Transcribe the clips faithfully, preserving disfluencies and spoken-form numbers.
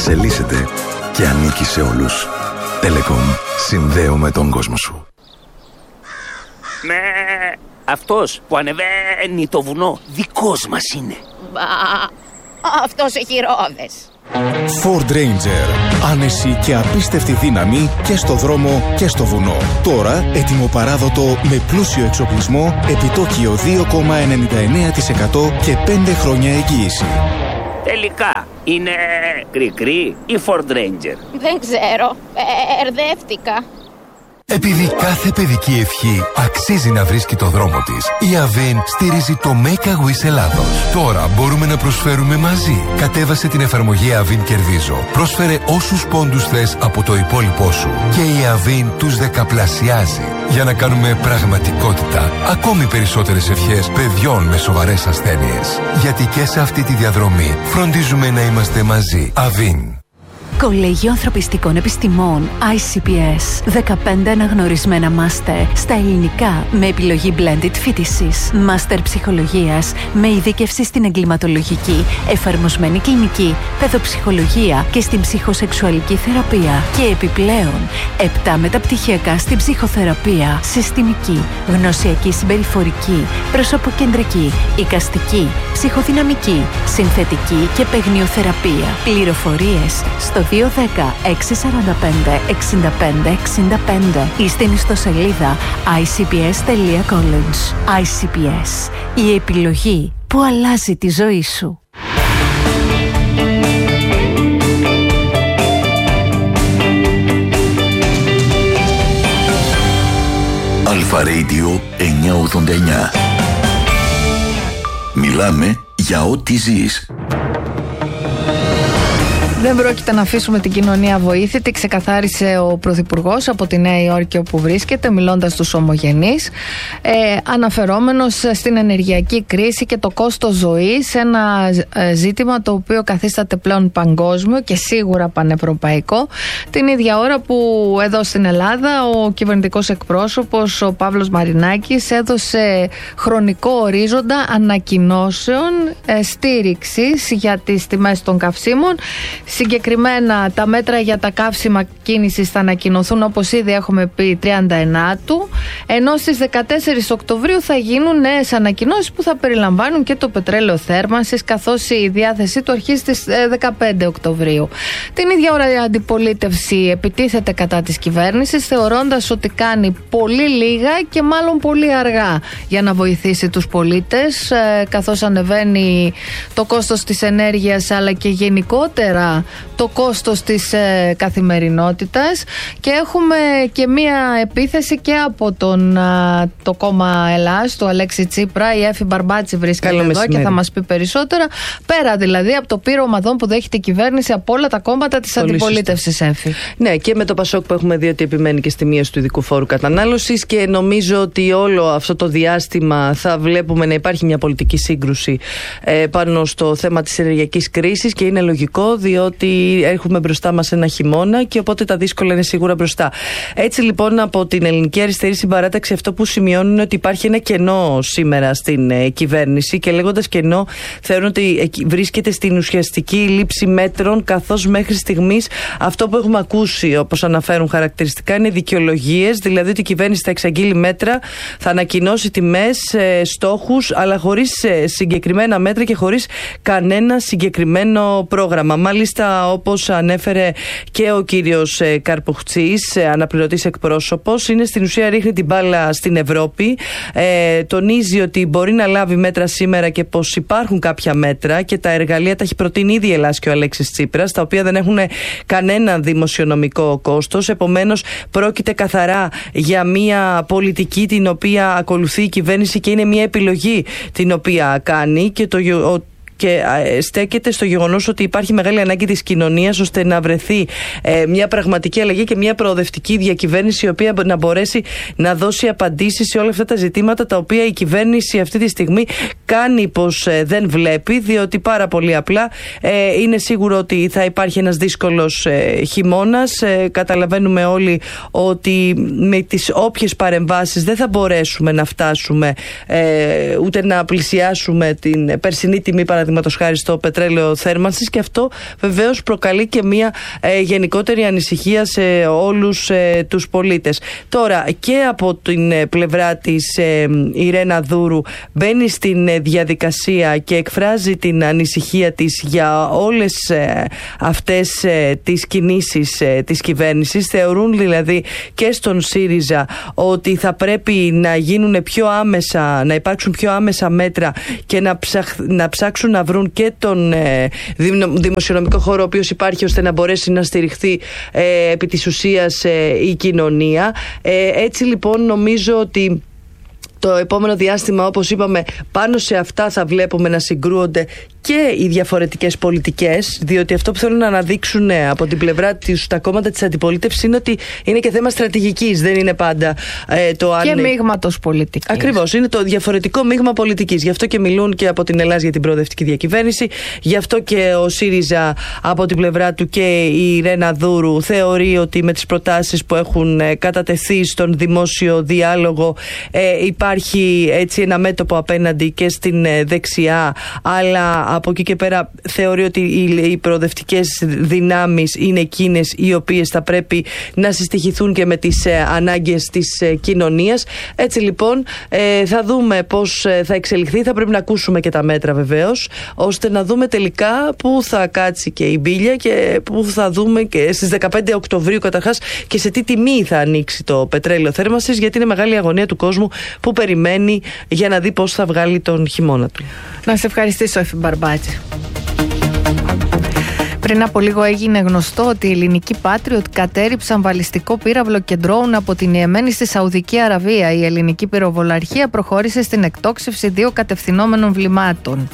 εξελίσσεται και ανήκει σε όλους. Telecom. Συνδέουμε τον κόσμο σου. Με αυτός που ανεβαίνει το βουνό δικός μας είναι. Μπα, αυτός έχει ρόδες. Ford Ranger. Άνεση και απίστευτη δύναμη και στο δρόμο και στο βουνό. Τώρα έτοιμο παράδοτο με πλούσιο εξοπλισμό, επιτόκιο δύο κόμμα ενενήντα εννέα τοις εκατό και πέντε χρόνια εγγύηση. Τελικά είναι κρι-κρι ή Ford Ranger? Δεν ξέρω, μπερδεύτηκα. Επειδή κάθε παιδική ευχή αξίζει να βρίσκει το δρόμο της, η Avin στηρίζει το Make a Wish Ελλάδος. Τώρα μπορούμε να προσφέρουμε μαζί. Κατέβασε την εφαρμογή Avin Κερδίζω. Πρόσφερε όσους πόντους θες από το υπόλοιπό σου και η Avin τους δεκαπλασιάζει για να κάνουμε πραγματικότητα ακόμη περισσότερες ευχές παιδιών με σοβαρές ασθένειες. Γιατί και σε αυτή τη διαδρομή φροντίζουμε να είμαστε μαζί. Avin. Κολέγιο Ανθρωπιστικών Επιστημών άι σι πι ες. δεκαπέντε αναγνωρισμένα μάστερ στα ελληνικά με επιλογή blended φοιτησης. Μάστερ ψυχολογίας με ειδίκευση στην εγκληματολογική, εφαρμοσμένη κλινική, παιδοψυχολογία και στην ψυχοσεξουαλική θεραπεία. Και επιπλέον, επτά μεταπτυχιακά στην ψυχοθεραπεία, συστημική, γνωσιακή συμπεριφορική, προσωποκεντρική, εικαστική, ψυχοδυναμική, συνθετική και παιγνιοθεραπεία. Πληροφορίες στο δύο ένα μηδέν έξι τέσσερα πέντε έξι πέντε έξι πέντε ή στην ιστοσελίδα άι σι πι ες τελεία college. άι σι πι ες, η επιλογή που αλλάζει τη ζωή σου. Αλφα Radio εννιακόσια ογδόντα εννιά. Μιλάμε για ό,τι ζεις. Δεν πρόκειται να αφήσουμε την κοινωνία αβοήθητη, ξεκαθάρισε ο Πρωθυπουργός από τη Νέα Υόρκη όπου βρίσκεται, μιλώντας στους ομογενείς, ε, αναφερόμενος στην ενεργειακή κρίση και το κόστος ζωής, ένα ε, ζήτημα το οποίο καθίσταται πλέον παγκόσμιο και σίγουρα πανευρωπαϊκό, την ίδια ώρα που εδώ στην Ελλάδα ο κυβερνητικός εκπρόσωπος, ο Παύλος Μαρινάκης, έδωσε χρονικό ορίζοντα ανακοινώσεων ε, στήριξης για τις τιμές των καυσίμων. Συγκεκριμένα τα μέτρα για τα καύσιμα κίνησης θα ανακοινωθούν, όπως ήδη έχουμε πει, τριάντα εννέα, ενώ στις δεκατέσσερις Οκτωβρίου θα γίνουν νέες ανακοινώσεις που θα περιλαμβάνουν και το πετρέλαιο θέρμανσης, καθώς η διάθεσή του αρχίζει στις δεκαπέντε Οκτωβρίου. Την ίδια ώρα η αντιπολίτευση επιτίθεται κατά της κυβέρνησης, θεωρώντας ότι κάνει πολύ λίγα και μάλλον πολύ αργά για να βοηθήσει τους πολίτες, καθώς ανεβαίνει το κόστος της ενέργειας αλλά και γενικότερα το κόστος της ε, καθημερινότητας, και έχουμε και μία επίθεση και από τον, α, το κόμμα Ελλάς, του Αλέξη Τσίπρα. Η Έφη Μπαρμπάτση βρίσκεται Καλό εδώ μεσημέρι. και θα μας πει περισσότερα, πέρα δηλαδή από το πύρο ομαδών που δέχεται η κυβέρνηση από όλα τα κόμματα της αντιπολίτευσης, Έφη. Ναι, και με το Πασόκ που έχουμε δει ότι επιμένει και στη μείωση του ειδικού φόρου κατανάλωσης, και νομίζω ότι όλο αυτό το διάστημα θα βλέπουμε να υπάρχει μια πολιτική σύγκρουση ε, πάνω στο θέμα της ενεργειακής κρίσης, και είναι λογικό διότι έχουμε μπροστά μας ένα χειμώνα και οπότε τα δύσκολα είναι σίγουρα μπροστά. Έτσι λοιπόν, από την Ελληνική Αριστερή Συμπαράταξη αυτό που σημειώνουν είναι ότι υπάρχει ένα κενό σήμερα στην ε, κυβέρνηση, και λέγοντας κενό θεωρούν ότι ε, βρίσκεται στην ουσιαστική λήψη μέτρων, καθώς μέχρι στιγμής αυτό που έχουμε ακούσει, όπως αναφέρουν χαρακτηριστικά, είναι δικαιολογίες, δηλαδή ότι η κυβέρνηση θα εξαγγείλει μέτρα, θα ανακοινώσει τιμές, ε, στόχους, αλλά χωρίς ε, συγκεκριμένα μέτρα και χωρίς κανένα συγκεκριμένο πρόγραμμα. Μάλιστα, όπως ανέφερε και ο κύριος ε, Καρπουχτσής, ε, αναπληρωτής εκπρόσωπος, είναι στην ουσία ρίχνει την μπάλα στην Ευρώπη, ε, τονίζει ότι μπορεί να λάβει μέτρα σήμερα και πως υπάρχουν κάποια μέτρα και τα εργαλεία τα έχει προτείνει ήδη η Ελλάς και ο Αλέξης Τσίπρας, τα οποία δεν έχουν κανένα δημοσιονομικό κόστος. Επομένως, πρόκειται καθαρά για μια πολιτική την οποία ακολουθεί η κυβέρνηση και είναι μια επιλογή την οποία κάνει, και το και στέκεται στο γεγονός ότι υπάρχει μεγάλη ανάγκη της κοινωνίας ώστε να βρεθεί ε, μια πραγματική αλλαγή και μια προοδευτική διακυβέρνηση, η οποία να μπορέσει να δώσει απαντήσεις σε όλα αυτά τα ζητήματα τα οποία η κυβέρνηση αυτή τη στιγμή κάνει πως ε, δεν βλέπει, διότι πάρα πολύ απλά ε, είναι σίγουρο ότι θα υπάρχει ένας δύσκολος ε, χειμώνας. Ε, καταλαβαίνουμε όλοι ότι με τις όποιες παρεμβάσεις δεν θα μπορέσουμε να φτάσουμε ε, ούτε να πλησιάσουμε την περσινή τιμή, παραδείγματος παραδείγματος χάρη στο πετρέλαιο θέρμανσης, και αυτό βεβαίως προκαλεί και μια ε, γενικότερη ανησυχία σε όλους ε, τους πολίτες. Τώρα, και από την ε, πλευρά της ε, η Ρένα Δούρου μπαίνει στην ε, διαδικασία και εκφράζει την ανησυχία της για όλες ε, αυτές ε, τις κινήσεις ε, της κυβέρνησης. Θεωρούν δηλαδή και στον ΣΥΡΙΖΑ ότι θα πρέπει να γίνουν πιο άμεσα, να υπάρξουν πιο άμεσα μέτρα και να, ψαχ, να ψάξουν να βρουν και τον ε, δημοσιονομικό χώρο ο οποίος υπάρχει, ώστε να μπορέσει να στηριχθεί ε, επί της ουσίας ε, η κοινωνία. Ε, έτσι λοιπόν νομίζω ότι το επόμενο διάστημα, όπως είπαμε, πάνω σε αυτά θα βλέπουμε να συγκρούονται και οι διαφορετικές πολιτικές, διότι αυτό που θέλουν να αναδείξουν από την πλευρά της τα κόμματα της αντιπολίτευσης είναι ότι είναι και θέμα στρατηγικής, δεν είναι πάντα ε, το αν. Και μείγματος πολιτικής. Ακριβώς, είναι το διαφορετικό μείγμα πολιτικής. Γι' αυτό και μιλούν και από την Ελλάδα για την προοδευτική διακυβέρνηση, γι' αυτό και ο ΣΥΡΙΖΑ από την πλευρά του και η Ρένα Δούρου θεωρεί ότι με τις προτάσεις που έχουν κατατεθεί στον δημόσιο διάλογο ε, υπάρχει έτσι ένα μέτωπο απέναντι και στην δεξιά, αλλά από εκεί και πέρα θεωρεί ότι οι προοδευτικές δυνάμεις είναι εκείνες οι οποίες θα πρέπει να συστοιχηθούν και με τις ανάγκες της κοινωνίας. Έτσι λοιπόν θα δούμε πώς θα εξελιχθεί, θα πρέπει να ακούσουμε και τα μέτρα βεβαίως, ώστε να δούμε τελικά πού θα κάτσει και η μπίλια και πού θα δούμε και στις δεκαπέντε Οκτωβρίου καταρχάς και σε τι τιμή θα ανοίξει το πετρέλαιο θέρμανσης, γιατί είναι μεγάλη αγωνία του κόσμου που περιμένει για να δει πώς θα βγάλει τον χειμώνα του. Να σε ευχαριστήσω, Εφη Μπαρμπάτζη. Πριν από λίγο έγινε γνωστό ότι οι ελληνικοί Patriot κατέριψαν βαλιστικό πύραυλο και ντρόουν από την Ιεμένη στη Σαουδική Αραβία. Η ελληνική πυροβολαρχία προχώρησε στην εκτόξευση δύο κατευθυνόμενων βλημάτων.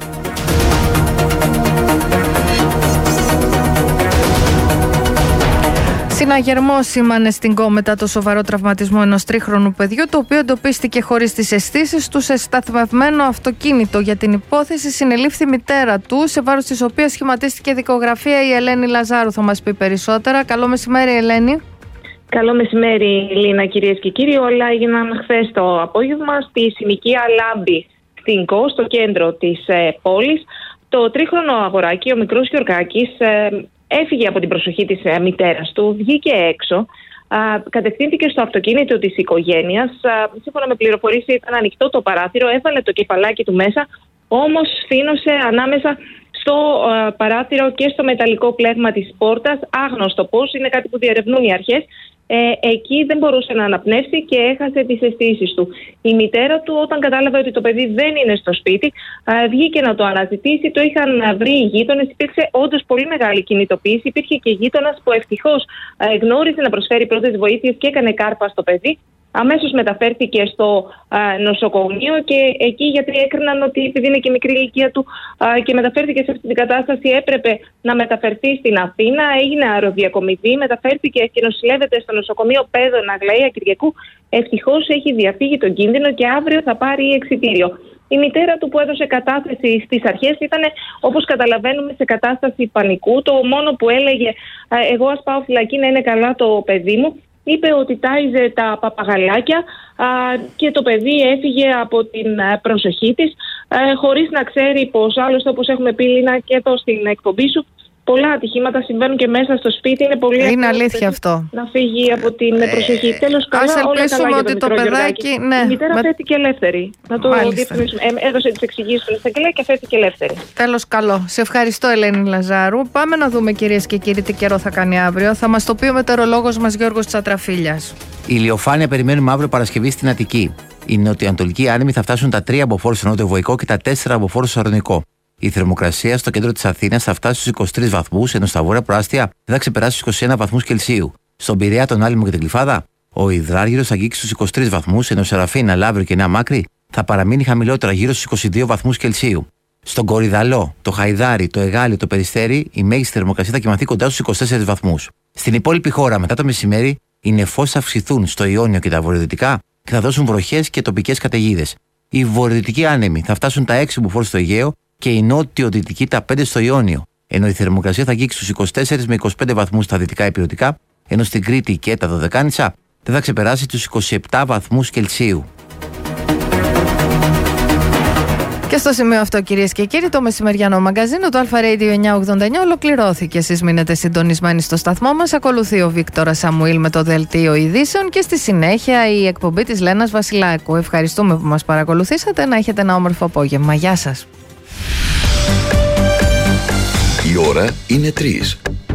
Συναγερμό σήμανε στην ΚΟ μετά το σοβαρό τραυματισμό ενός τρίχρονου παιδιού, το οποίο εντοπίστηκε χωρίς τις αισθήσεις του σε σταθμευμένο αυτοκίνητο. Για την υπόθεση συνελήφθη η μητέρα του, σε βάρος της οποίας σχηματίστηκε δικογραφία. Η Ελένη Λαζάρου θα μας πει περισσότερα. Καλό μεσημέρι, Ελένη. Καλό μεσημέρι, Λίνα, κυρίες και κύριοι. Όλα έγιναν χθες το απόγευμα στη συνοικία Λάμπη στην ΚΟ, στο κέντρο της ε, πόλης. Το τρίχρονο αγοράκι, ο μικρός Γιωργάκης, ε, έφυγε από την προσοχή της ε, μητέρας του, βγήκε έξω, α, κατευθύνθηκε στο αυτοκίνητο της οικογένειας. Α, σύμφωνα με πληροφορίες ήταν ανοιχτό το παράθυρο, έβαλε το κεφαλάκι του μέσα, όμως σφήνωσε ανάμεσα στο α, παράθυρο και στο μεταλλικό πλέγμα της πόρτας, άγνωστο πώς, είναι κάτι που διερευνούν οι αρχές. Ε, εκεί δεν μπορούσε να αναπνεύσει και έχασε τις αισθήσεις του. Η μητέρα του, όταν κατάλαβε ότι το παιδί δεν είναι στο σπίτι, α, βγήκε να το αναζητήσει. Το είχαν βρει οι γείτονες. Υπήρξε όντως πολύ μεγάλη κινητοποίηση. Υπήρχε και γείτονας που ευτυχώς α, γνώριζε να προσφέρει πρώτες βοήθειες και έκανε κάρπα στο παιδί. Αμέσως μεταφέρθηκε στο α, νοσοκομείο και εκεί οι γιατροί έκριναν ότι επειδή είναι και μικρή ηλικία του α, και μεταφέρθηκε σε αυτή την κατάσταση, έπρεπε να μεταφερθεί στην Αθήνα. Έγινε αεροδιακομιδή, μεταφέρθηκε και νοσηλεύεται στο νοσοκομείο Πέδων Αγλαία Κυριακού. Ευτυχώς έχει διαφύγει τον κίνδυνο και αύριο θα πάρει εξιτήριο. Η μητέρα του, που έδωσε κατάθεση στις αρχές, ήταν, όπως καταλαβαίνουμε, σε κατάσταση πανικού. Το μόνο που έλεγε, εγώ ας πάω φυλακή να είναι καλά το παιδί μου. Είπε ότι τάιζε τα παπαγαλάκια α, και το παιδί έφυγε από την α, προσοχή της, α, χωρίς να ξέρει πως, άλλωστε όπως έχουμε πει, Λίνα, και εδώ στην εκπομπή σου, πολλά ατυχήματα συμβαίνουν και μέσα στο σπίτι. Είναι πολύ είναι αλήθεια αυτό. Να φύγει από την ε, προσοχή. Τέλος, καλά, ας ελπίσουμε όλα καλά ότι το, το παιδάκι. Ναι, η μητέρα με... φέθηκε ελεύθερη. Να το διευκρινίσουμε. Ε, έδωσε τις εξηγήσεις στον εισαγγελέα και φέθηκε ελεύθερη. Τέλος, καλό. Σε ευχαριστώ, Ελένη Λαζάρου. Πάμε να δούμε, κυρίες και κύριοι, τι καιρό θα κάνει αύριο. Θα μας το πει ο μετεωρολόγος μας Γιώργος Τσατραφίλιας. Η ηλιοφάνεια περιμένουμε αύριο Παρασκευή στην Αττική. Οι νοτιοανατολικοί άνεμοι θα φτάσουν τα τρία από φόρου στο νότιο Βοϊκό και τα τέσσερα από φόρου στο Σαρδονικό. Η θερμοκρασία στο κέντρο της Αθήνας θα φτάσει στους είκοσι τρεις βαθμούς, ενώ στα βόρεια προάστια δεν θα ξεπεράσει στους είκοσι ένα βαθμούς Κελσίου. Στον Πειραιά, τον Άλυμο και την Κλιφάδα, ο υδράργυρος θα αγγίξει στους είκοσι τρεις βαθμούς, ενώ Σεραφείνα, Λαύριο και Νέα Μάκρη θα παραμείνει χαμηλότερα γύρω στους είκοσι δύο βαθμούς Κελσίου. Στον Κορυδαλό, το Χαϊδάρι, το Εγάλιο, το Περιστέρι, η μέγιστη θερμοκρασία θα κοιμαθεί κοντά στους είκοσι τέσσερις βαθμούς. Στην υπόλοιπη χώρα, μετά το μεσημέρι, οι νεφώσεις θα αυξηθούν στο Ιόνιο και τα βορειοδυτικά και θα δώσουν βροχές και τοπικές καταιγίδες. Οι βορειοδυτικοί άνεμοι θα φτάσουν τα έξι μποφόρ στο Αιγαίο και η νότιο-δυτική τα πέντε στο Ιόνιο, ενώ η θερμοκρασία θα αγγίξει στους είκοσι τέσσερις με είκοσι πέντε βαθμούς στα δυτικά υπηρετικά, ενώ στην Κρήτη και τα Δωδεκάνησα δεν θα ξεπεράσει τους είκοσι επτά βαθμούς Κελσίου. Και στο σημείο αυτό, κυρίες και κύριοι, το μεσημεριανό μαγκαζίνο του Αλφα Radio εννιακόσια ογδόντα εννιά ολοκληρώθηκε. Εσείς μείνετε συντονισμένοι στο σταθμό μας. Ακολουθεί ο Βίκτορα Σαμουήλ με το δελτίο ειδήσεων και στη συνέχεια η εκπομπή της Λένας Βασιλάκου. Ευχαριστούμε που μας παρακολουθήσατε. Να έχετε ένα όμορφο απόγευμα. Γεια σας. Η ώρα είναι τρεις.